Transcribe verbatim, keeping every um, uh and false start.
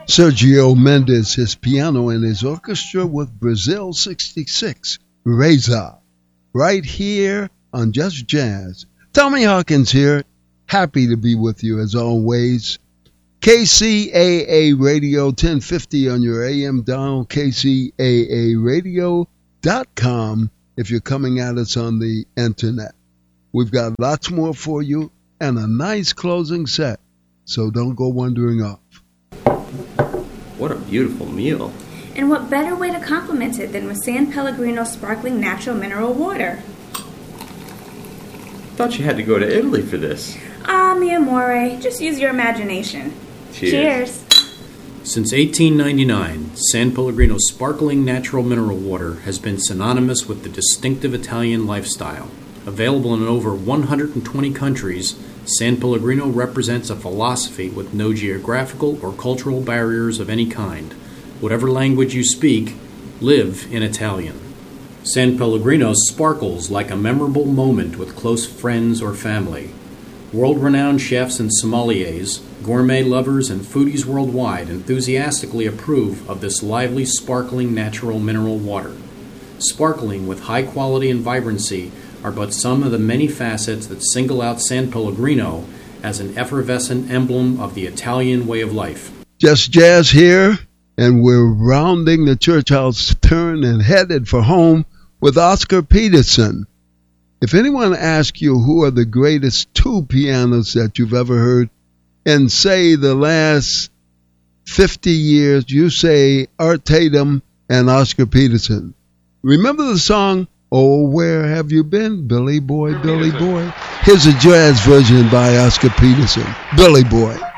Sergio Mendes, his piano and his orchestra with Brazil sixty-six, Reza, right here on Just Jazz. Tommy Hawkins here, happy to be with you as always. K C A A Radio ten fifty on your A M dial, K C A A radio dot com if you're coming at us on the internet. We've got lots more for you and a nice closing set, so don't go wandering off. What a beautiful meal. And what better way to complement it than with San Pellegrino sparkling natural mineral water? Thought you had to go to Italy for this. Ah, mi amore, just use your imagination. Cheers. Cheers. Since eighteen ninety-nine, San Pellegrino sparkling natural mineral water has been synonymous with the distinctive Italian lifestyle. Available in over one hundred twenty countries, San Pellegrino represents a philosophy with no geographical or cultural barriers of any kind. Whatever language you speak, live in Italian. San Pellegrino sparkles like a memorable moment with close friends or family. World-renowned chefs and sommeliers, gourmet lovers, and foodies worldwide enthusiastically approve of this lively, sparkling natural mineral water. Sparkling with high quality and vibrancy are but some of the many facets that single out San Pellegrino as an effervescent emblem of the Italian way of life. Just Jazz here, and we're rounding the church house turn and headed for home with Oscar Peterson. If anyone asks you who are the greatest two pianists that you've ever heard in, say, the last fifty years, you say Art Tatum and Oscar Peterson. Remember the song, Oh, Where Have You Been, Billy Boy, Billy Boy? Here's a jazz version by Oscar Peterson, Billy Boy.